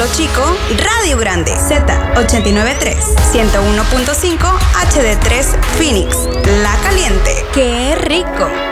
Palo Chico, Radio Grande, Z893, 101.5 HD3 Phoenix, La Caliente. ¡Qué rico!